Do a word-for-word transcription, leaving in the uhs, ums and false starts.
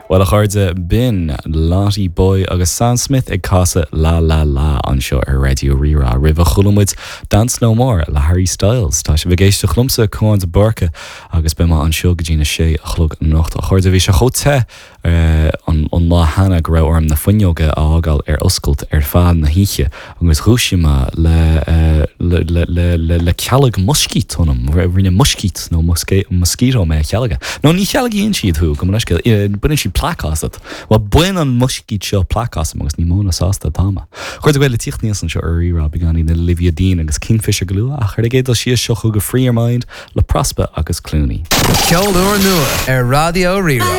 Well a chuirde bin Lottie Boy agus Sam Smith ag casa La La La an seo ar Radio Rira ribh chulamid Dance No More le Harry Styles. Tá sé bhgéiste chlumsa chuáin de barca agus be an seo go dtína sé a chlog nocht a chuirde bhí se chóte an lá hana go raibh orm na funneoga ágáil ar oscailt ar fád na híche agus rúisiime le le cealag moscítónam rinne moscít nó mosquito me chealaga. No ní chealagaíonn siad thu go leis buine si placásat. Wa buin an moscít seo placás agus ní móna sásta táma. Chuir bhfuil tíochníos an seo ar írá beganí na Olivia Dean agus Kingfisher glua a chuir géadal si seo chu go Free Your Mind le Prosper agus Clooney. Ceol uair nua ar Radio Rira.